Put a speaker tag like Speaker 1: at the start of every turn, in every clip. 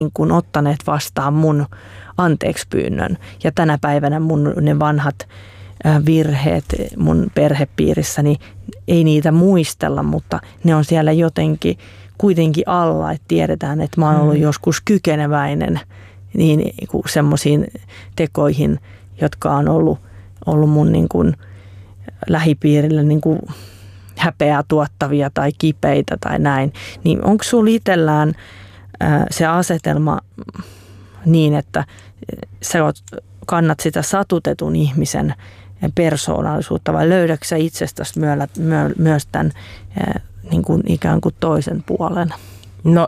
Speaker 1: niin kuin ottaneet vastaan mun anteekspyynnön. Ja tänä päivänä mun ne vanhat virheet mun perhepiirissä, niin ei niitä muistella, mutta ne on siellä jotenkin kuitenkin alla, että tiedetään, että mä oon ollut joskus kykeneväinen niin semmoisiin tekoihin, jotka on ollut mun niin kuin lähipiirille niin kuin häpeää tuottavia tai kipeitä tai näin. Niin onko sulla itsellään se asetelma niin, että sä kannat sitä satutetun ihmisen persoonallisuutta vai löydätkö sä itsestäsi myös tämän niin kuin ikään kuin toisen puolen?
Speaker 2: No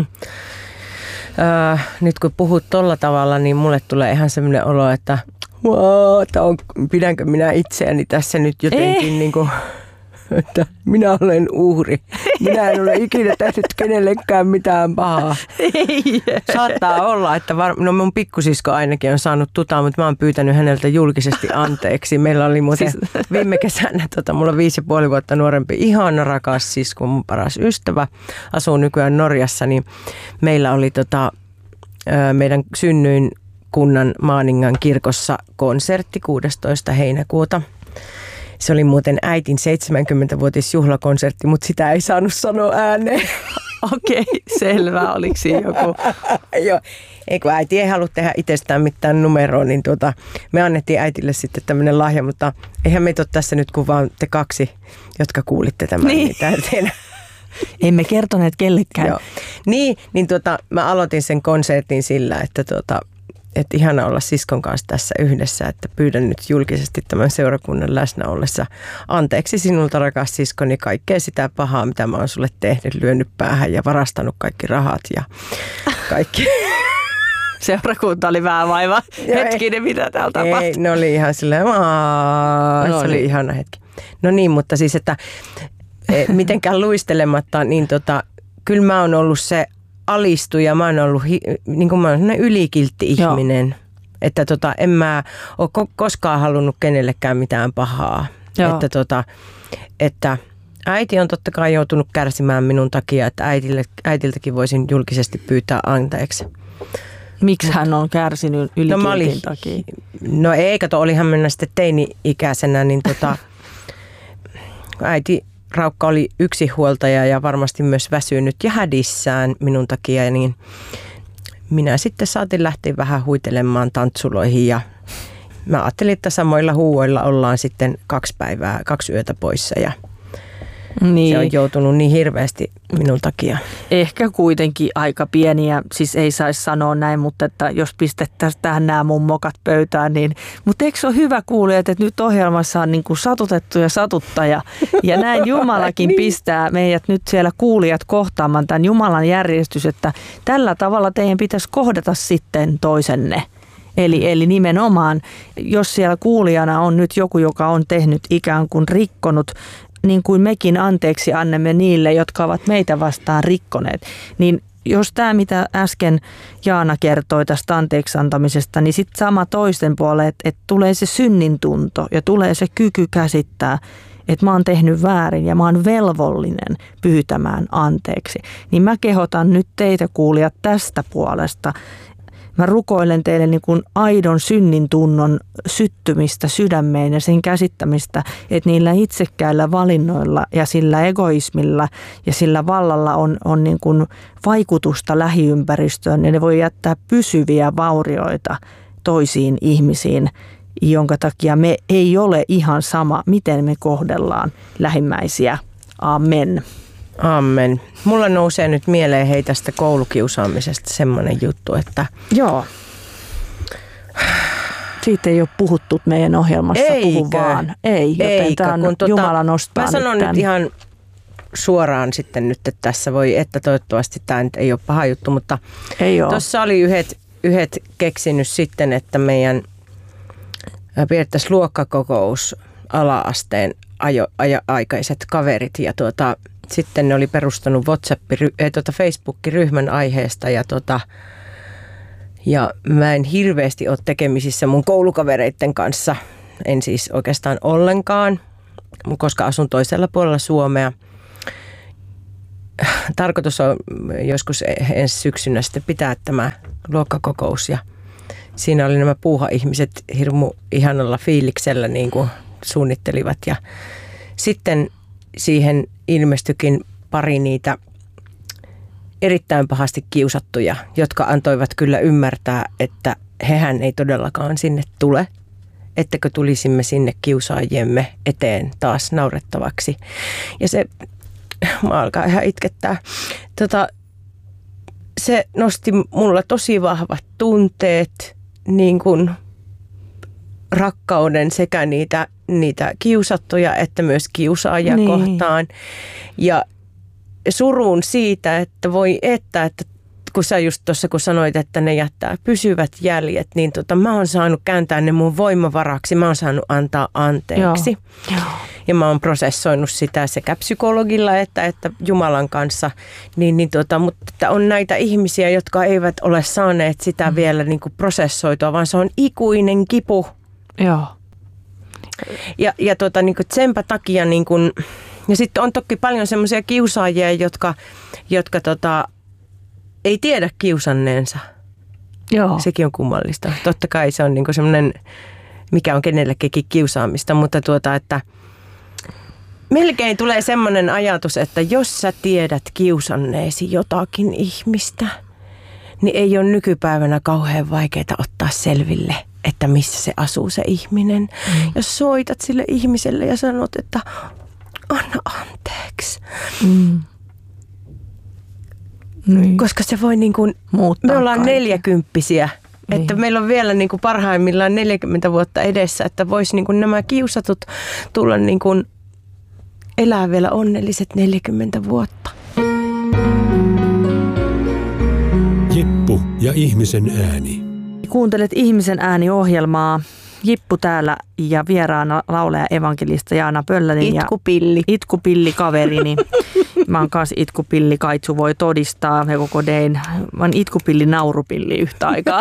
Speaker 2: nyt kun puhut tolla tavalla, niin mulle tulee ihan semmoinen olo, että pidänkö minä itseäni tässä nyt jotenkin niin kuin, että minä olen uhri. Minä en ole ikinä tehnyt kenellekään mitään pahaa.
Speaker 1: Ei.
Speaker 2: Saattaa olla, että mun pikkusisko ainakin on saanut mutta mä oon pyytänyt häneltä julkisesti anteeksi. Meillä oli muuten viime kesänä, mulla on 5,5 vuotta nuorempi, ihana rakas sisko, mun paras ystävä, asuu nykyään Norjassa, niin meillä oli meidän synnyin kunnan Maaningan kirkossa konsertti 16. heinäkuuta. Se oli muuten äitin 70-vuotisjuhlakonsertti, mutta sitä ei saanut sanoa ääneen.
Speaker 1: Okei, selvä. Oliko siinä joku?
Speaker 2: Joo, kun äiti ei halua tehdä itsestään mitään numeroa, niin me annettiin äitille sitten tämmöinen lahja, mutta eihän meitä ole tässä nyt kuin vaan te kaksi, jotka kuulitte tämän.
Speaker 1: Niin. Emme kertoneet kellekään.
Speaker 2: Joo. Niin mä aloitin sen konsertin sillä, että ihana olla siskon kanssa tässä yhdessä, että pyydän nyt julkisesti tämän seurakunnan läsnä ollessa anteeksi sinulta, rakas siskoni, kaikkea sitä pahaa, mitä mä oon sulle tehnyt, lyönyt päähän ja varastanut kaikki rahat ja kaikki.
Speaker 1: Seurakunta oli vähän vaiva. Hetkinen, mitä täällä tapahtui?
Speaker 2: Ei, ne oli ihan silleen, se oli ihana hetki. No niin, mutta siis, että mitenkään luistelematta, niin kyllä mä oon ollut se alistuja, mä oon ollut niin kuin mä oon sellainen ylikiltti ihminen. Joo. Että en mä ole koskaan halunnut kenellekään mitään pahaa. Että äiti on totta kai joutunut kärsimään minun takia, että äitiltäkin voisin julkisesti pyytää anteeksi.
Speaker 1: Miksi hän on kärsinyt ylikiltin takia?
Speaker 2: No ei, olihan mennä sitten teini-ikäisenä, niin äiti Raukka oli yksinhuoltaja ja varmasti myös väsynyt ja hädissään minun takia, niin minä sitten saatin lähteä vähän huitelemaan tantsuloihin ja mä ajattelin, että samoilla huuoilla ollaan sitten 2 yötä poissa ja niin. Se on joutunut niin hirveästi minun takia.
Speaker 1: Ehkä kuitenkin aika pieniä, siis ei saisi sanoa näin, mutta että jos pistettäisiin tähän nämä mun mokat pöytään, niin mutta eikö se ole hyvä kuulia, että nyt ohjelmassa on niin kuin satutettu ja satuttaja ja näin Jumalakin niin. Pistää meidät nyt siellä kuulijat kohtaamaan tämän Jumalan järjestys, että tällä tavalla teidän pitäisi kohdata sitten toisenne. Eli nimenomaan, jos siellä kuulijana on nyt joku, joka on tehnyt ikään kuin rikkonut, niin kuin mekin anteeksi annamme niille, jotka ovat meitä vastaan rikkoneet, niin jos tämä, mitä äsken Jaana kertoi tästä anteeksi antamisesta, niin sitten sama toisten puolelle, että tulee se synnintunto ja tulee se kyky käsittää, että mä oon tehnyt väärin ja mä oon velvollinen pyytämään anteeksi. Niin mä kehotan nyt teitä kuulijat tästä puolesta. Mä rukoilen teille niin kuin aidon synnintunnon syttymistä sydämeen ja sen käsittämistä, että niillä itsekkäillä valinnoilla ja sillä egoismilla ja sillä vallalla on niin kuin vaikutusta lähiympäristöön ja ne voi jättää pysyviä vaurioita toisiin ihmisiin, jonka takia me ei ole ihan sama, miten me kohdellaan lähimmäisiä. Amen.
Speaker 2: Amen. Mulla nousee nyt mieleen tästä koulukiusaamisesta semmoinen juttu, että...
Speaker 1: Joo. Siitä ei ole puhuttu meidän ohjelmassa, puhu vaan. Ei, joten tämä on Jumala nostaa.
Speaker 2: Mä sanon nyt ihan suoraan sitten nyt, että tässä voi, että toivottavasti tämä nyt ei ole paha juttu, mutta tuossa oli yhdet keksinyt sitten, että meidän pidettäisiin luokkakokous ala-asteen aikaiset kaverit ja sitten ne oli perustanut Facebook-ryhmän aiheesta ja mä en hirveästi ole tekemisissä mun koulukavereiden kanssa, en siis oikeastaan ollenkaan, koska asun toisella puolella Suomea. tarkoitus on joskus ensi syksynä sitten pitää tämä luokkakokous ja siinä oli nämä puuha-ihmiset hirmu ihanalla fiiliksellä niin kuin suunnittelivat ja sitten siihen ilmestyikin pari niitä erittäin pahasti kiusattuja, jotka antoivat kyllä ymmärtää, että hehän ei todellakaan sinne tule, ettäkö tulisimme sinne kiusaajiemme eteen taas naurettavaksi. Ja se, mä alkaa ihan itkettää, se nosti mulla tosi vahvat tunteet, niin kuin rakkauden sekä niitä kiusattuja että myös kiusaajia kohtaan. Ja surun siitä, että voi että kun sä just tuossa kun sanoit, että ne jättää pysyvät jäljet, niin mä oon saanut kääntää ne mun voimavaraksi, mä oon saanut antaa anteeksi. Joo. Ja mä oon prosessoinut sitä sekä psykologilla että Jumalan kanssa, mutta on näitä ihmisiä, jotka eivät ole saaneet sitä vielä niin kuin prosessoitua, vaan se on ikuinen kipu.
Speaker 1: Joo.
Speaker 2: Ja niin kuin senpä takia niin kuin, ja sitten on toki paljon semmoisia kiusaajia, jotka ei tiedä kiusanneensa.
Speaker 1: Joo.
Speaker 2: Sekin on kummallista. Totta kai se on niinku semmoinen, mikä on kenellekin kiusaamista, mutta että melkein tulee semmoinen ajatus, että jos sä tiedät kiusanneesi jotakin ihmistä, niin ei ole nykypäivänä kauhean vaikeaa ottaa selville, että missä se asuu se ihminen. Jos soitat sille ihmiselle ja sanot, että anna anteeksi. Koska se voi niin kuin, me ollaan kaiken. 40-vuotiaita, että meillä on vielä niin kuin parhaimmillaan 40 vuotta edessä, että vois niin kuin nämä kiusatut tulla niin kuin elää vielä onnelliset 40 vuotta.
Speaker 3: Jippu ja ihmisen ääni.
Speaker 1: Kuuntelet Ihmisen ääni-ohjelmaa. Jippu täällä ja vieraana laulaja evankelista Jaana Pöllänen.
Speaker 2: Itkupilli.
Speaker 1: Itkupilli kaverini. Mä oon kanssa itkupilli, Kaitsu voi todistaa ja koko dein. Mä oon itkupilli, naurupilli yhtä aikaa.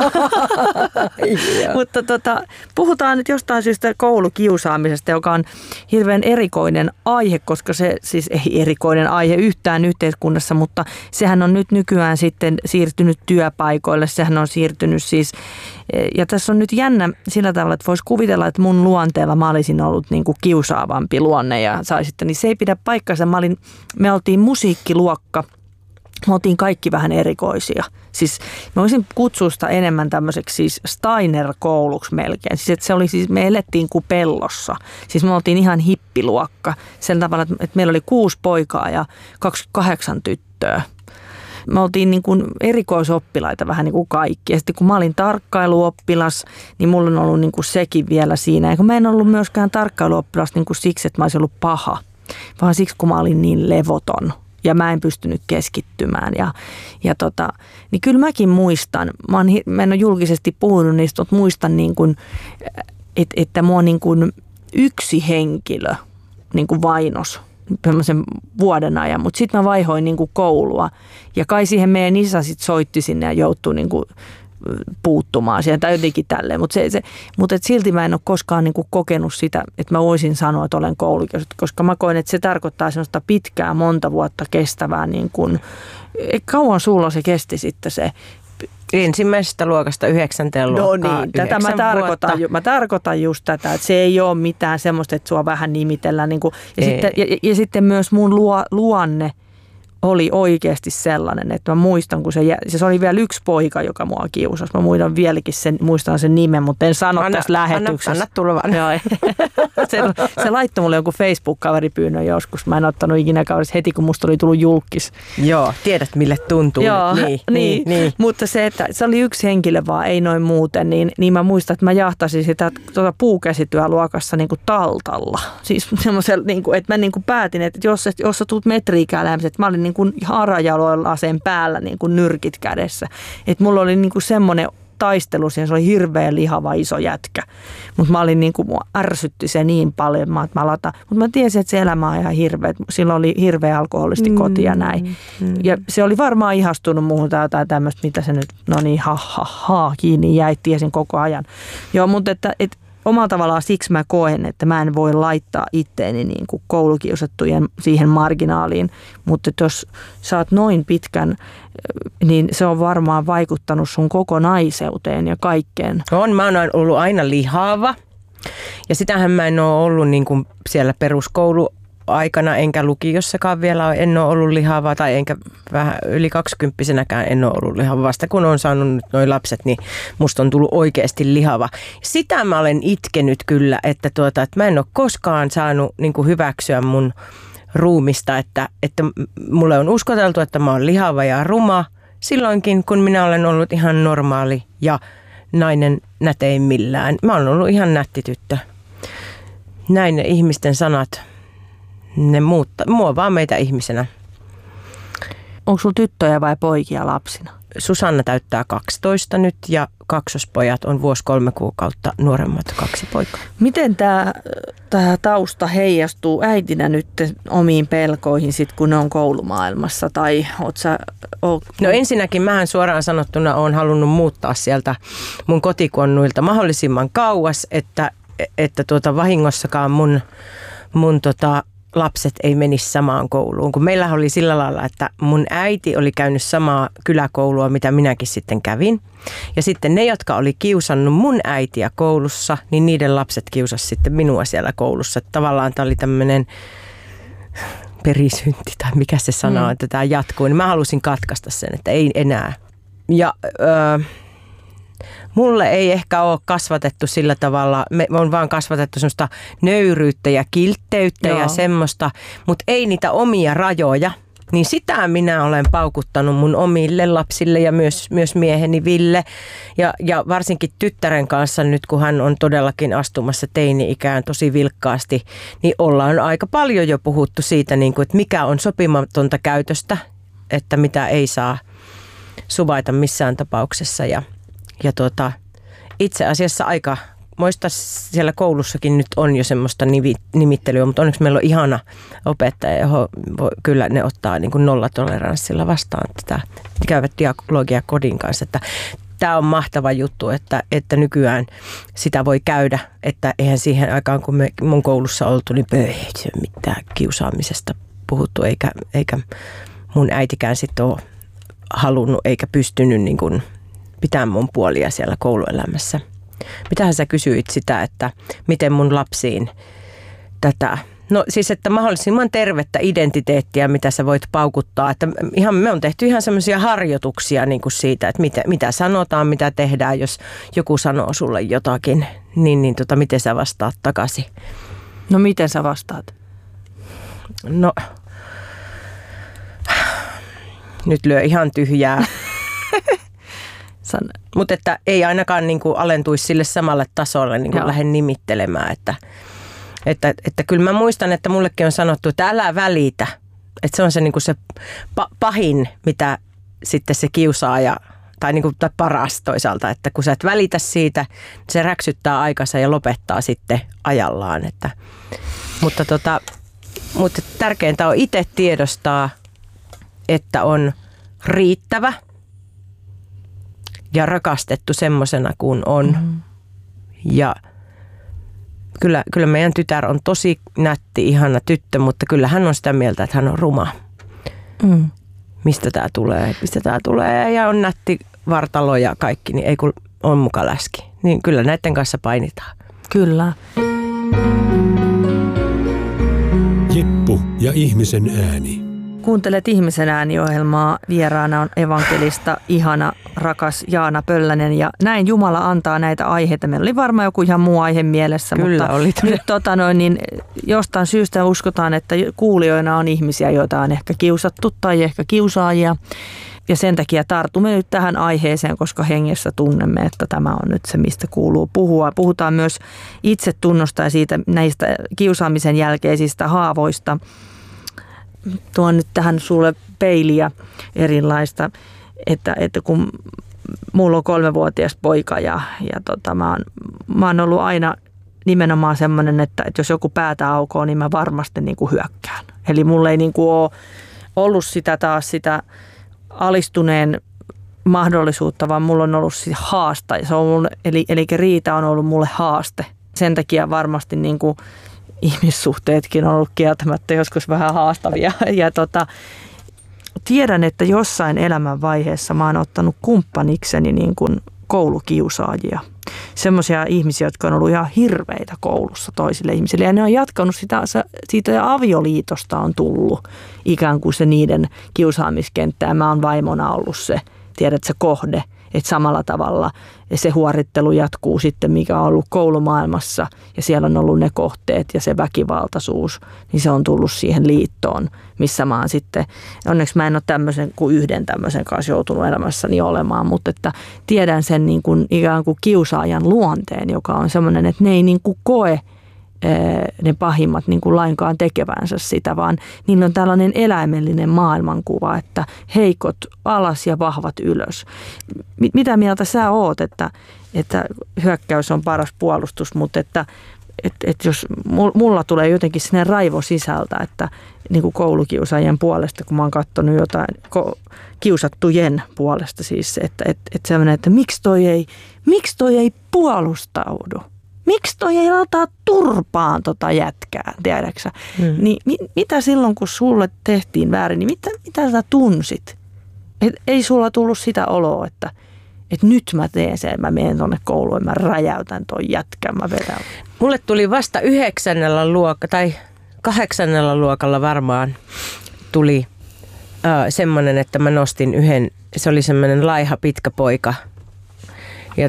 Speaker 1: Mutta puhutaan nyt jostain syystä koulukiusaamisesta, joka on hirveän erikoinen aihe, koska se siis ei erikoinen aihe yhtään yhteiskunnassa, mutta sehän on nyt nykyään sitten siirtynyt työpaikoille. Sehän on siirtynyt siis, ja tässä on nyt jännä sillä tavalla, että voisi kuvitella, että mun luonteella mä olisin ollut niin kuin kiusaavampi luonne ja saisitte, niin se ei pidä paikkansa. Me oltiin musiikkiluokka, me oltiin kaikki vähän erikoisia. Siis mä voisin kutsua sitä enemmän tämmöiseksi siis Steiner-kouluksi melkein. Siis että se oli siis, me elettiin kuin pellossa. Siis me oltiin ihan hippiluokka. Sen tavalla, että meillä oli 6 poikaa ja 28 tyttöä. Me oltiin niin kuin erikoisoppilaita vähän niin kuin kaikki. Ja sitten kun mä olin tarkkailuoppilas, niin mulla on ollut niin kuin sekin vielä siinä. Ja kun mä en ollut myöskään tarkkailuoppilas niin kuin siksi, että mä olisin ollut paha, vaan siksi, kun mä olin niin levoton ja mä en pystynyt keskittymään. Niin kyllä mäkin muistan, mä en ole julkisesti puhunut niistä, mutta muistan, niin kuin, että mua niin kuin yksi henkilö niin kuin vainos sen vuoden ajan, mutta sitten mä vaihoin niin kuin koulua ja kai siihen meidän isä sitten soitti sinne ja joutui niin kuin puuttumaan siihen tai jotenkin tälleen, mutta silti mä en ole koskaan niin kuin kokenut sitä, että mä voisin sanoa, että olen koulukiusattu, koska mä koen, että se tarkoittaa sellaista pitkää, monta vuotta kestävää, niin kuin, kauan sulla se kesti sitten se
Speaker 2: ensimmäisestä luokasta 9. luokkaa.
Speaker 1: No niin, tätä mä tarkoitan just tätä, että se ei ole mitään semmoista, että sua vähän nimitellään. Niin kuin, ja sitten myös mun luonne oli oikeasti sellainen, että mä muistan, kun se oli vielä yksi poika, joka mua kiusasi. Mä muistan sen nimen, mutta en sano tässä lähetyksessä.
Speaker 2: Anna tulvan.
Speaker 1: Se laittoi mulle joku Facebook-kaveripyynnön joskus. Mä en ottanut ikinä kaverissa heti, kun musta oli tullut julkis.
Speaker 2: Joo, tiedät mille tuntuu.
Speaker 1: Joo, niin. Mutta se, että se oli yksi henkilö vaan, ei noin muuten, niin mä muistan, että mä jahtasin sitä puukäsityöluokassa niin kuin taltalla. Siis semmoisella, niin kuin, että mä niin kuin päätin, että jos sä tulet metriikään lähemmäs, että mä olin niin kuin harajaloilla sen päällä niin kuin nyrkit kädessä. Että mulla oli niin kuin semmoinen taistelu siihen, se oli hirveän lihava iso jätkä. Mutta mä olin niin kuin, mua ärsytti se niin paljon, mutta mä tiesin, että se elämä on ihan hirveä. Silloin oli hirveä alkoholisti koti ja näin. Ja se oli varmaan ihastunut muuhun tai jotain tämmöistä, mitä se nyt, no niin, kiinni jäi, tiesin koko ajan. Joo, mutta omalla tavallaan siksi mä koen, että mä en voi laittaa itteeni niin kuin koulukiusattujen siihen marginaaliin, mutta jos sä oot noin pitkän, niin se on varmaan vaikuttanut sun koko naiseuteen ja kaikkeen.
Speaker 2: Mä oon ollut aina lihava ja sitähän mä en ole ollut niin kuin siellä peruskouluaikana enkä lukiossakaan vielä en ole ollut lihava tai enkä vähän yli 20-vuotiaanakään en ole ollut lihava. Vasta kun on saanut nyt noi lapset, niin musta on tullut oikeasti lihava. Sitä mä olen itkenyt kyllä, että mä en ole koskaan saanut niin kuin hyväksyä mun ruumista, että mulle on uskoteltu, että mä oon lihava ja ruma silloinkin, kun minä olen ollut ihan normaali ja nainen näteimmillään. Mä oon ollut ihan nätti tyttö. Näin ne ihmisten sanat, ne muovaa meitä ihmisenä.
Speaker 1: Onko sulla tyttöjä vai poikia lapsina?
Speaker 2: Susanna täyttää 12 nyt ja kaksospojat on vuosi 3 kuukautta nuoremmat 2 poikaa.
Speaker 1: Miten tämä tausta heijastuu äitinä nyt omiin pelkoihin, sit, kun ne on koulumaailmassa? Tai
Speaker 2: No ensinnäkin mähän suoraan sanottuna olen halunnut muuttaa sieltä mun kotikonnuilta mahdollisimman kauas, että vahingossakaan mun lapset ei menisi samaan kouluun. Kun meillä oli sillä lailla, että mun äiti oli käynyt samaa kyläkoulua, mitä minäkin sitten kävin. Ja sitten ne, jotka oli kiusannut mun äitiä koulussa, niin niiden lapset kiusasi sitten minua siellä koulussa. Että tavallaan tämä oli tämmöinen perisynti tai mikä se sanoo, että tämä jatkuu. Niin mä halusin katkaista sen, että ei enää. Ja mulle ei ehkä ole kasvatettu sillä tavalla, me on vaan kasvatettu semmoista nöyryyttä ja kiltteyttä ja semmoista, mutta ei niitä omia rajoja. Niin sitä minä olen paukuttanut mun omille lapsille ja myös mieheni Ville. Ja varsinkin tyttären kanssa nyt, kun hän on todellakin astumassa teini-ikään tosi vilkkaasti, niin ollaan aika paljon jo puhuttu siitä, että mikä on sopimatonta käytöstä, että mitä ei saa suvaita missään tapauksessa. Ja itse asiassa aika muista siellä koulussakin nyt on jo semmoista nimittelyä, mutta onneksi meillä on ihana opettaja, johon kyllä ne ottaa niin kuin nollatoleranssilla vastaan tätä, käyvät dialogia kodin kanssa. Että tämä on mahtava juttu, että nykyään sitä voi käydä, että eihän siihen aikaan kun me mun koulussa oltu, niin ei mitään kiusaamisesta puhuttu, eikä mun äitikään sitten ole halunnut eikä pystynyt niin kuin pitää mun puolia siellä kouluelämässä. Mitähän sä kysyit sitä, että miten mun lapsiin tätä, no siis että mahdollisimman tervettä identiteettiä, mitä sä voit paukuttaa, että me on tehty ihan semmoisia harjoituksia niin kuin siitä, että mitä sanotaan, mitä tehdään, jos joku sanoo sulle jotakin, niin miten sä vastaat takaisin?
Speaker 1: No miten sä vastaat?
Speaker 2: No, nyt lyö ihan tyhjää. Mutta että ei ainakaan niin kuin alentuisi sille samalle tasolle niin kuin lähden nimittelemään. Että kyllä mä muistan, että mullekin on sanottu, että älä välitä. Että se on se, niin kuin se pahin, mitä sitten se kiusaaja, tai, niin kuin, tai paras toisaalta. Että kun sä et välitä siitä, se räksyttää aikansa ja lopettaa sitten ajallaan. Mutta tärkeintä on itse tiedostaa, että on riittävä ja rakastettu semmoisena kuin on. Mm-hmm. Ja kyllä meidän tytär on tosi nätti, ihana tyttö, mutta kyllä hän on sitä mieltä, että hän on ruma. Mm. Mistä tää tulee ja on nätti vartalo ja kaikki, niin ei kun on muka läski. Niin kyllä näiden kanssa painitaan.
Speaker 1: Kyllä.
Speaker 3: Jeppu ja ihmisen ääni.
Speaker 1: Kuuntelet Ihmisen ääni-ohjelmaa. Vieraana on evankelista, ihana, rakas Jaana Pöllänen. Ja näin Jumala antaa näitä aiheita. Meillä oli varmaan joku ihan muu aihe mielessä.
Speaker 2: Kyllä
Speaker 1: mutta
Speaker 2: oli.
Speaker 1: Nyt niin jostain syystä uskotaan, että kuulijoina on ihmisiä, joita on ehkä kiusattu tai ehkä kiusaajia. Ja sen takia tartumme nyt tähän aiheeseen, koska hengessä tunnemme, että tämä on nyt se, mistä kuuluu puhua. Puhutaan myös itsetunnosta ja siitä näistä kiusaamisen jälkeisistä haavoista. Tuon nyt tähän sulle peiliä erilaista, että kun mulla on 3-vuotias poika ja mä oon ollut aina nimenomaan semmoinen, että jos joku päätä aukoo, niin mä varmasti niin kuin hyökkään. Eli mulla ei niin kuin ole ollut sitä alistuneen mahdollisuutta, vaan mulla on ollut haasta. Se on eli riita on ollut mulle haaste. Sen takia varmasti niin kuin ihmissuhteetkin on ollut kieltämättä joskus vähän haastavia. Ja tiedän, että jossain elämänvaiheessa mä oon ottanut kumppanikseni niin kuin koulukiusaajia. Semmoisia ihmisiä, jotka on ollut ihan hirveitä koulussa toisille ihmisille. Ja ne on jatkanut siitä ja avioliitosta on tullut ikään kuin se niiden kiusaamiskenttä. Ja mä oon vaimona ollut se, tiedät se kohde. Että samalla tavalla se huorittelu jatkuu sitten, mikä on ollut koulumaailmassa ja siellä on ollut ne kohteet ja se väkivaltaisuus, niin se on tullut siihen liittoon, missä mä oon sitten, onneksi mä en ole tämmöisen kuin yhden tämmöisen kanssa joutunut elämässäni olemaan, mutta että tiedän sen niin kuin ikään kuin kiusaajan luonteen, joka on semmoinen, että ne ei niin kuin koe ne pahimmat niin kuin lainkaan tekevänsä sitä, vaan niillä on tällainen eläimellinen maailmankuva, että heikot alas ja vahvat ylös. Mitä mieltä sä oot, että hyökkäys on paras puolustus, mutta että jos mulla tulee jotenkin sinne raivo sisältä, että niin kuin koulukiusaajien puolesta, kun mä oon katsonut jotain kiusattujen puolesta siis, että sellainen, että miksi toi ei puolustaudu? Miksi toi ei ota turpaan jätkää, tiedäksä? Niin mitä silloin, kun sulle tehtiin väärin, niin mitä sä tunsit? Ei sulla tullut sitä oloa, että nyt mä teen sen, mä menen tonne kouluun, mä räjäytän toi jätkän, mä vedän.
Speaker 2: Mulle tuli vasta 9. tai 8. luokalla varmaan tuli semmoinen, että mä nostin yhden, se oli semmoinen laiha pitkä poika. Ja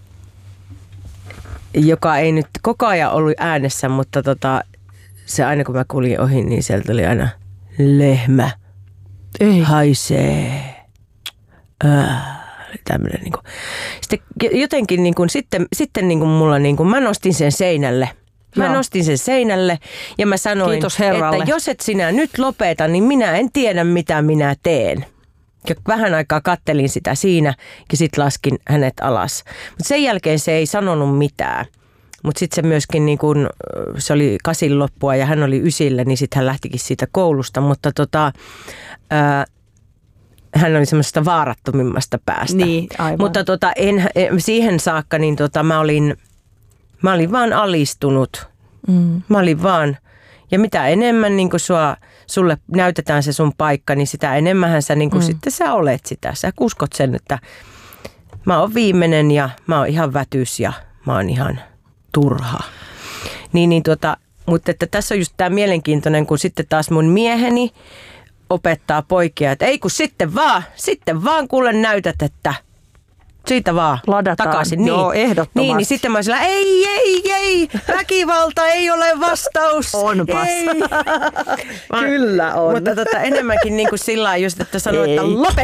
Speaker 2: joka ei nyt koko ajan ollut äänessä, mutta se aina kun mä kuljin ohi, niin sieltä tuli aina lehmä, haisee, tämmöinen niin kuin. Sitten jotenkin niin kuin, sitten niin kuin mulla niin kuin, mä nostin sen seinälle. Ja mä sanoin, että jos et sinä nyt lopeta, niin minä en tiedä mitä minä teen. Ja vähän aikaa kattelin sitä siinä ja sitten laskin hänet alas. Mutta sen jälkeen se ei sanonut mitään. Mutta sitten se myöskin, niin kun, se oli 8 loppua ja hän oli 9, niin sitten hän lähtikin siitä koulusta. Mutta hän oli semmoisesta vaarattomimmasta päästä.
Speaker 1: Niin, aivan.
Speaker 2: Mutta siihen saakka niin mä olin vaan alistunut. Mä olin vaan. Ja mitä enemmän niin kun sulle näytetään se sun paikka, niin sitä enemmän sä, niin kun sitten sä olet sitä. Sä uskot sen, että mä oon viimeinen ja mä oon ihan vätys ja mä oon ihan turha. Mutta että tässä on just tää mielenkiintoinen, kun sitten taas mun mieheni opettaa poikia, että ei kun sitten vaan kuule näytät, että siitä vaan
Speaker 1: ladataan
Speaker 2: takaisin.
Speaker 1: Joo, ehdottomasti.
Speaker 2: Niin sitten mä oon sillä, ei, väkivalta ei ole vastaus.
Speaker 1: Onpas. Kyllä on.
Speaker 2: Mutta enemmänkin niin kuin sillä just, että sanoo, että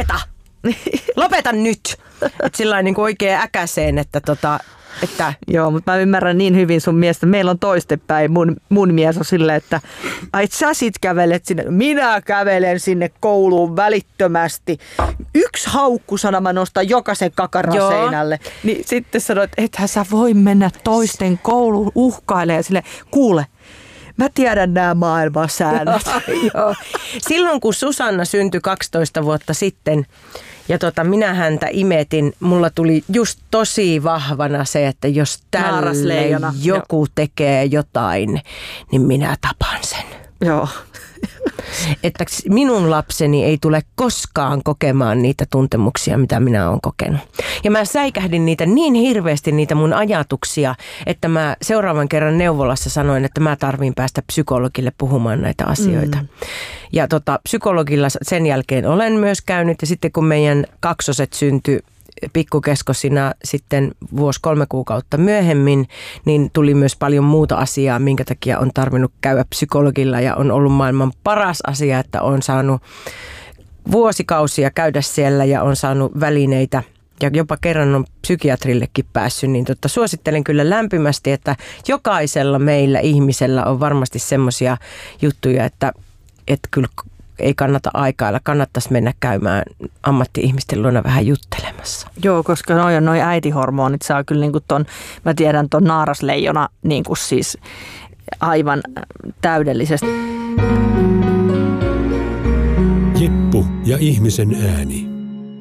Speaker 2: lopeta nyt. Että sillä niin kuin oikein äkäseen, että
Speaker 1: Joo, mutta mä ymmärrän niin hyvin sun miestä. Meillä on toistepäin. Mun mies on silleen, että sä sit kävelet sinne. Minä kävelen sinne kouluun välittömästi. 1 haukkusana mä nostan jokaisen kakaran seinälle. Niin sitten sanoit, että ethän sä voi mennä toisten kouluun uhkailemaan. Sille, kuule, mä tiedän nämä maailman säännöt.
Speaker 2: Joo. Silloin kun Susanna syntyi 12 vuotta sitten, ja minä häntä imetin, mulla tuli just tosi vahvana se, että jos tälle joku tekee jotain, niin minä tapan sen.
Speaker 1: Joo.
Speaker 2: Että minun lapseni ei tule koskaan kokemaan niitä tuntemuksia, mitä minä olen kokenut. Ja mä säikähdin niitä niin hirveästi, niitä mun ajatuksia, että mä seuraavan kerran neuvolassa sanoin, että mä tarviin päästä psykologille puhumaan näitä asioita. Ja psykologilla sen jälkeen olen myös käynyt ja sitten kun meidän kaksoset syntyi pikkukeskosina sitten 1-3 kuukautta myöhemmin, niin tuli myös paljon muuta asiaa, minkä takia on tarvinnut käydä psykologilla ja on ollut maailman paras asia, että on saanut vuosikausia käydä siellä ja on saanut välineitä ja jopa kerran on psykiatrillekin päässyt, niin suosittelen kyllä lämpimästi, että jokaisella meillä ihmisellä on varmasti semmoisia juttuja, että kyllä ei kannata aikailla, kannattaisi mennä käymään ammatti-ihmisten luona vähän juttelemassa.
Speaker 1: Joo, koska noi äitihormonit saa kyllä niinku mä tiedän ton naarasleijona niinku siis aivan täydellisesti.
Speaker 3: Jeppu ja ihmisen ääni.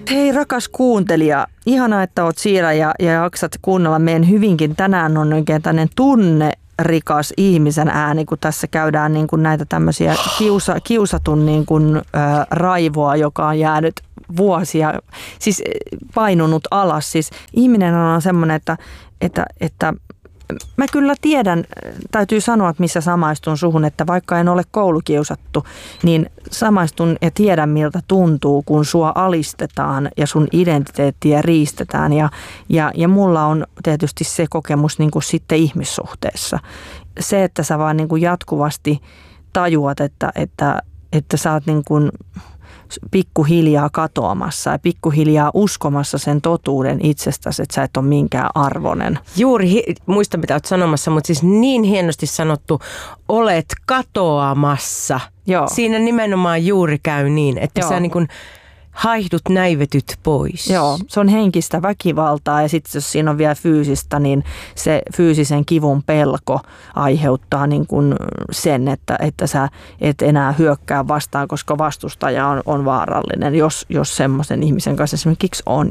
Speaker 1: Hei rakas kuuntelija, ihanaa, että oot siellä ja jaksat kuunnella meidän hyvinkin. Tänään on oikein tämmöinen tunnerikas ihmisen ääni, kun tässä käydään niin kuin näitä tämmöisiä kiusatun niin kuin, raivoa, joka on jäänyt vuosia, siis painunut alas. Siis ihminen on semmoinen, että mä kyllä tiedän, täytyy sanoa, että missä samaistun suhun, että vaikka en ole koulukiusattu, niin samaistun ja tiedän miltä tuntuu, kun sua alistetaan ja sun identiteettiä riistetään. Ja mulla on tietysti se kokemus niin kuin sitten ihmissuhteessa. Se, että sä vaan niin kuin jatkuvasti tajuat, että sä oot niin kuin pikkuhiljaa katoamassa ja pikkuhiljaa uskomassa sen totuuden itsestäsi, että sä et ole minkään arvoinen.
Speaker 2: Juuri muista, mitä olet sanomassa, mutta siis niin hienosti sanottu, olet katoamassa.
Speaker 1: Joo.
Speaker 2: Siinä nimenomaan juuri käy niin, että sä niin kuin haihdut, näivetyt pois.
Speaker 1: Joo, se on henkistä väkivaltaa ja sitten jos siinä on vielä fyysistä, niin se fyysisen kivun pelko aiheuttaa niin kuin sen, että sä et enää hyökkää vastaan, koska vastustaja on vaarallinen, jos semmoisen ihmisen kanssa esimerkiksi on.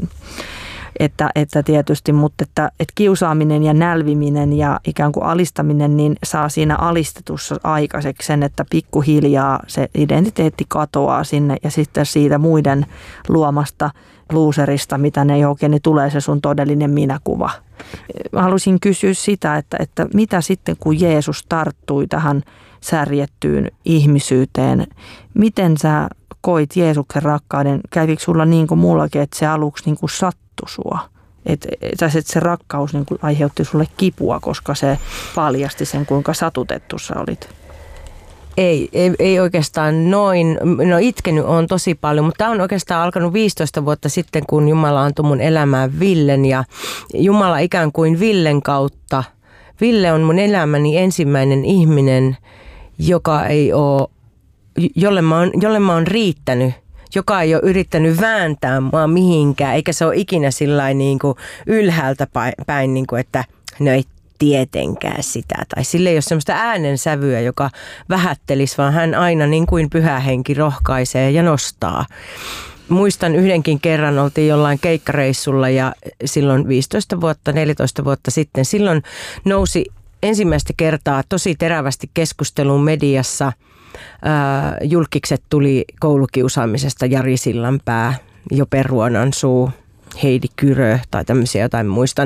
Speaker 1: Että tietysti, mutta että kiusaaminen ja nälviminen ja ikään kuin alistaminen, niin saa siinä alistetussa aikaiseksi sen, että pikkuhiljaa se identiteetti katoaa sinne ja sitten siitä muiden luomasta luuserista, mitä ne oikein, niin tulee se sun todellinen minäkuva. Mä haluaisin kysyä sitä, että mitä sitten kun Jeesus tarttui tähän särjettyyn ihmisyyteen, miten sä koit Jeesuksen rakkauden? Kävikö sulla niin kuin mullakin, että se aluksi niin kuin sattui sua? Että se rakkaus niin kuin aiheutti sulle kipua, koska se paljasti sen, kuinka satutettu sä olit?
Speaker 2: Ei oikeastaan noin. No itkenyt on tosi paljon, mutta tämä on oikeastaan alkanut 15 vuotta sitten, kun Jumala antoi mun elämään Villen ja Jumala ikään kuin Villen kautta. Ville on mun elämäni ensimmäinen ihminen, joka ei ole, jolle mä oon riittänyt, joka ei ole yrittänyt vääntää mua mihinkään, eikä se ole ikinä sillain niin kuin ylhäältä päin, niin kuin, että no ei tietenkään sitä. Tai sille ei ole semmoista äänensävyä, joka vähättelisi, vaan hän aina niin kuin Pyhä Henki rohkaisee ja nostaa. Muistan yhdenkin kerran, oltiin jollain keikkareissulla ja silloin 14 vuotta sitten, silloin nousi ensimmäistä kertaa tosi terävästi keskusteluun mediassa. Julkikset tuli koulukiusaamisesta, Jari Sillanpää, Jope Ruonansuu, Heidi Kyrö tai tämmöisiä jotain muistan.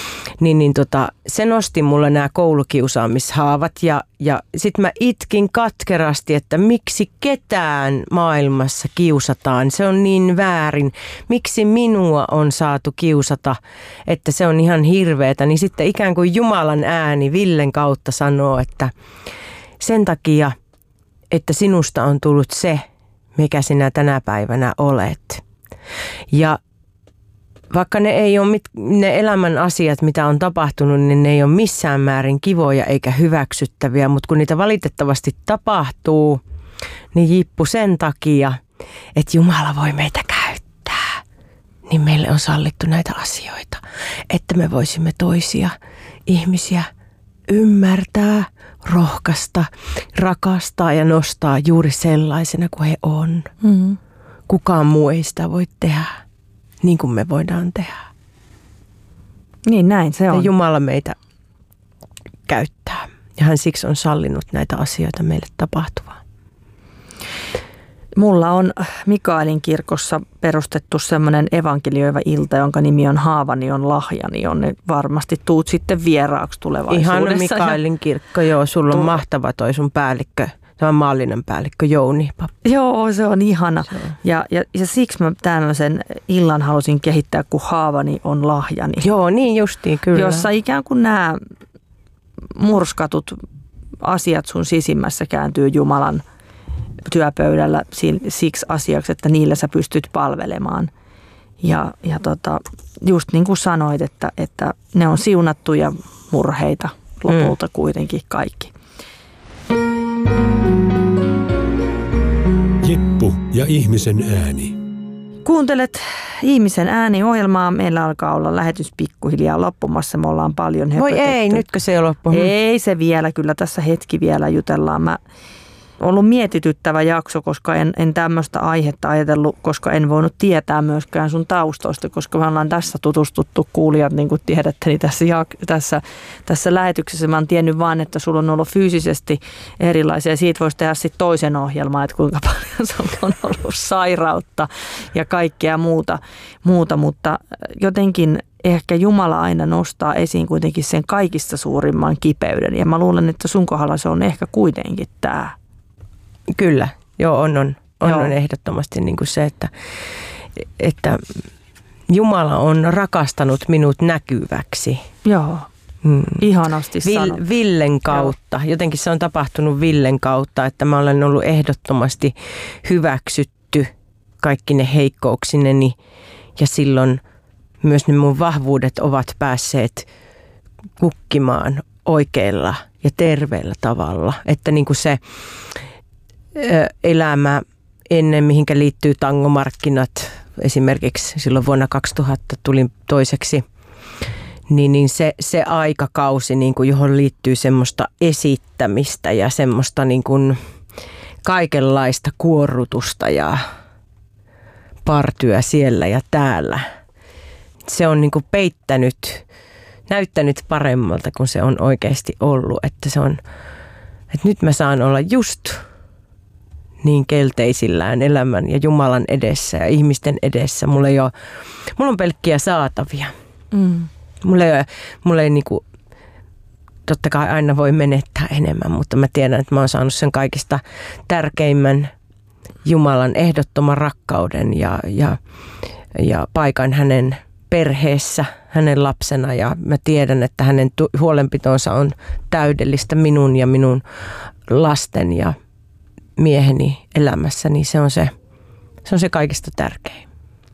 Speaker 2: Se nosti mulle nämä koulukiusaamishaavat ja sitten mä itkin katkerasti, että miksi ketään maailmassa kiusataan. Se on niin väärin. Miksi minua on saatu kiusata, että se on ihan hirveetä. Niin sitten ikään kuin Jumalan ääni Villen kautta sanoo, että sen takia, että sinusta on tullut se, mikä sinä tänä päivänä olet. Ja vaikka ne ei ole ne elämän asiat, mitä on tapahtunut, niin ne ei ole missään määrin kivoja eikä hyväksyttäviä, mutta kun niitä valitettavasti tapahtuu, niin Jippu sen takia, että Jumala voi meitä käyttää, niin meille on sallittu näitä asioita, että me voisimme toisia ihmisiä ymmärtää, rohkaista, rakastaa ja nostaa juuri sellaisena kuin he on. Mm-hmm. Kukaan muu ei sitä voi tehdä niin kuin me voidaan tehdä.
Speaker 1: Niin näin se on.
Speaker 2: Ja Jumala meitä käyttää. Ja hän siksi on sallinut näitä asioita meille tapahtuvaa.
Speaker 1: Mulla on Mikaelin kirkossa perustettu semmoinen evankelioiva ilta, jonka nimi on Haavani on lahjani, jonne varmasti tuut sitten vieraaksi tulevaisuudessa.
Speaker 2: Ihan Mikaelin kirkko, joo. Sulla on mahtava toi sun päällikkö. Tämä maallinen päällikkö Jouni.
Speaker 1: Joo, se on ihana. Se on. Ja siksi mä tämmöisen illan halusin kehittää, kun Haavani on lahjani.
Speaker 2: Joo, niin justiin, kyllä.
Speaker 1: Jossa ikään kuin nämä murskatut asiat sun sisimmässä kääntyy Jumalan työpöydällä siksi asiaksi, että niillä sä pystyt palvelemaan. Ja just niin kuin sanoit, että ne on siunattuja murheita lopulta kuitenkin kaikki.
Speaker 3: Jippu ja ihmisen ääni.
Speaker 1: Kuuntelet Ihmisen ääni-ohjelmaa. Meillä alkaa olla lähetys pikkuhiljaa loppumassa. Me ollaan paljon höpötetty.
Speaker 2: Voi ei, nytkö se ei loppu?
Speaker 1: Ei se vielä, kyllä tässä hetki vielä jutellaan. Mä ollut mietityttävä jakso, koska en tämmöistä aihetta ajatellut, koska en voinut tietää myöskään sun taustoista, koska me ollaan tässä tutustuttu, kuulijat, niin kuin tiedätte, niin tässä lähetyksessä mä oon tiennyt vaan, että sulla on ollut fyysisesti erilaisia. Siitä voisi tehdä sitten toisen ohjelman, että kuinka paljon sulla on ollut sairautta ja kaikkea muuta, mutta jotenkin ehkä Jumala aina nostaa esiin kuitenkin sen kaikista suurimman kipeyden. Ja mä luulen, että sun kohdalla se on ehkä kuitenkin tämä.
Speaker 2: Kyllä, joo, on ehdottomasti niin kuin se, että Jumala on rakastanut minut näkyväksi.
Speaker 1: Joo, ihanasti sanottu.
Speaker 2: Villen kautta. Joo. Jotenkin se on tapahtunut Villen kautta, että mä olen ollut ehdottomasti hyväksytty kaikki ne heikkouksineni ja silloin myös ne mun vahvuudet ovat päässeet kukkimaan oikealla ja terveellä tavalla. Että niin kuin se elämä ennen, mihinkä liittyy tangomarkkinat, esimerkiksi silloin vuonna 2000 tulin toiseksi, niin se aikakausi, niin kuin johon liittyy semmoista esittämistä ja semmoista niin kuin kaikenlaista kuorrutusta ja partyä siellä ja täällä. Se on niin kuin näyttänyt paremmalta kuin se on oikeasti ollut. Että nyt mä saan olla just niin kelteisillään elämän ja Jumalan edessä ja ihmisten edessä. Mulla on pelkkiä saatavia. Mulla ei niin kuin, totta kai aina voi menettää enemmän, mutta mä tiedän, että mä oon saanut sen kaikista tärkeimmän Jumalan ehdottoman rakkauden ja paikan hänen perheessä, hänen lapsena, ja mä tiedän, että hänen huolenpitonsa on täydellistä minun ja minun lasten ja mieheni elämässä, niin se on se kaikista tärkein.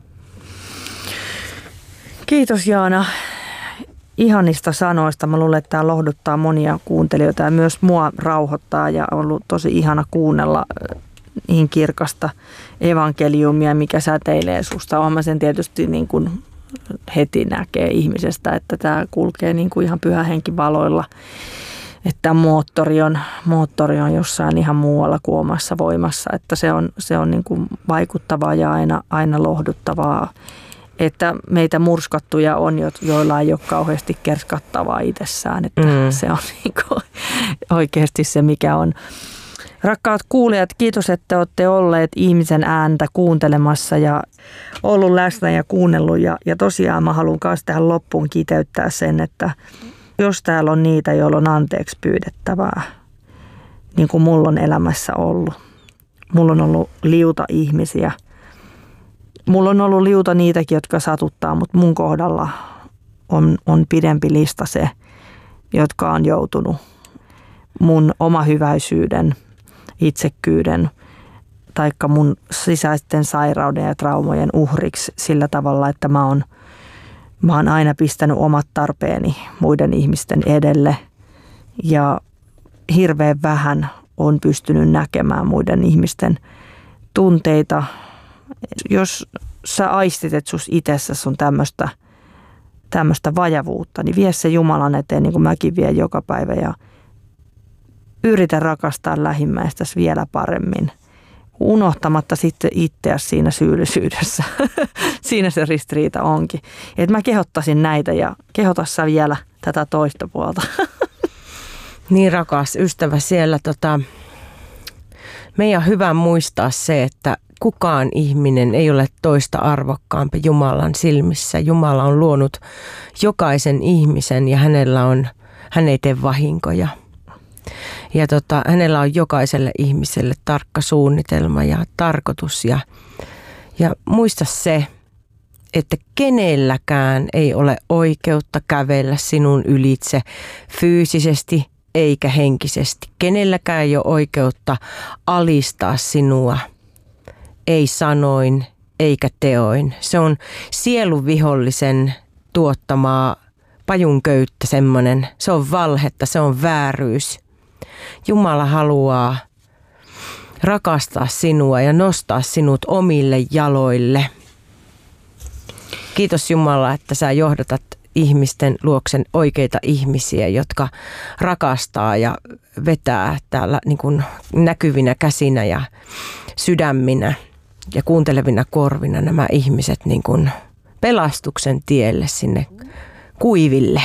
Speaker 1: Kiitos Jaana ihanista sanoista. Mä luulen, että tämä lohduttaa monia kuuntelijoita ja myös mua rauhoittaa ja on ollut tosi ihana kuunnella niin kirkasta evankeliumia, mikä säteilee susta. Olen sen tietysti niin kuin heti näkee ihmisestä, että tämä kulkee niin kuin ihan Pyhä Henki valoilla. Että moottori on jossain ihan muualla kuin omassa voimassa. Että se on niin kuin vaikuttavaa ja aina lohduttavaa. Että meitä murskattuja on, joilla ei ole kauheasti kerskattavaa itsessään. Että se on niin kuin oikeasti se, mikä on. Rakkaat kuulijat, kiitos, että olette olleet ihmisen ääntä kuuntelemassa ja ollut läsnä ja kuunnellut. Ja tosiaan mä haluan myös tähän loppuun kiteyttää sen, että jos täällä on niitä, joilla on anteeksi pyydettävää, niin kuin mulla on elämässä ollut. Mulla on ollut liuta ihmisiä. Mulla on ollut liuta niitäkin, jotka satuttaa, mutta mun kohdalla on pidempi lista se, jotka on joutunut mun omahyväisyyden, itsekkyyden taikka mun sisäisten sairauden ja traumojen uhriksi sillä tavalla, että mä oon aina pistänyt omat tarpeeni muiden ihmisten edelle ja hirveän vähän on pystynyt näkemään muiden ihmisten tunteita. Jos sä aistit, että sus itsessäsi on tämmöistä vajavuutta, niin vie se Jumalan eteen, niin kuin mäkin vien joka päivä ja yritä rakastaa lähimmäistäsi vielä paremmin, unohtamatta sitten itseäsi siinä syyllisyydessä. Siinä se ristiriita onkin. Et mä kehottaisin näitä ja kehota sä vielä tätä toista puolta.
Speaker 2: Niin rakas ystävä siellä, meidän on hyvä muistaa se, että kukaan ihminen ei ole toista arvokkaampi Jumalan silmissä. Jumala on luonut jokaisen ihmisen ja hän ei tee vahinkoja. Ja hänellä on jokaiselle ihmiselle tarkka suunnitelma ja tarkoitus. Ja muista se, että kenelläkään ei ole oikeutta kävellä sinun ylitse fyysisesti eikä henkisesti. Kenelläkään ei ole oikeutta alistaa sinua, ei sanoin eikä teoin. Se on sielun vihollisen tuottamaa pajunköyttä semmoinen. Se on valhetta, se on vääryys. Jumala haluaa rakastaa sinua ja nostaa sinut omille jaloille. Kiitos Jumala, että sä johdatat ihmisten luoksen oikeita ihmisiä, jotka rakastaa ja vetää täällä niin kuin näkyvinä käsinä ja sydäminä ja kuuntelevina korvina nämä ihmiset niin kuin pelastuksen tielle sinne kuiville.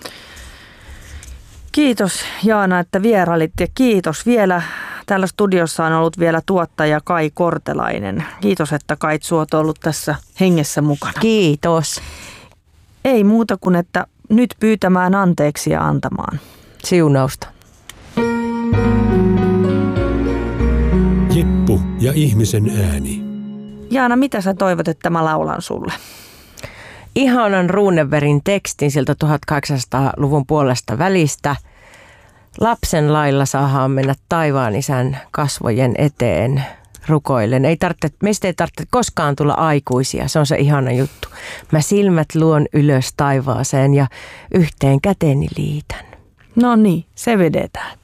Speaker 1: Kiitos Jaana, että vierailit ja kiitos vielä. Täällä studiossa on ollut vielä tuottaja Kai Kortelainen. Kiitos, että Kait suot ollut tässä hengessä mukana.
Speaker 2: Kiitos.
Speaker 1: Ei muuta kuin, että nyt pyytämään anteeksi ja antamaan.
Speaker 2: Siunausta.
Speaker 3: Jippu ja ihmisen ääni.
Speaker 1: Jaana, mitä sä toivot, että mä laulan sulle?
Speaker 2: Ihanan Runebergin tekstin sieltä 1800-luvun puolesta välistä. Lapsen lailla saadaan mennä taivaan isän kasvojen eteen rukoillen. Meistä ei tarvitse koskaan tulla aikuisia, se on se ihana juttu. Mä silmät luon ylös taivaaseen ja yhteen käteeni liitän.
Speaker 1: No niin, se vedetään.